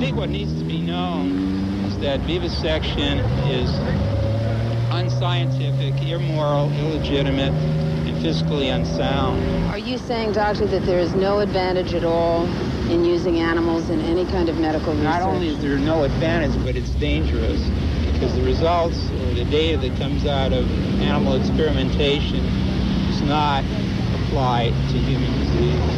think what needs to be known is that vivisection is unscientific, immoral, illegitimate, and fiscally unsound. Are you saying, doctor, that there is no advantage at all in using animals in any kind of medical research? Not only is there no advantage, but it's dangerous, because the results or the data that comes out of animal experimentation does not apply to human disease.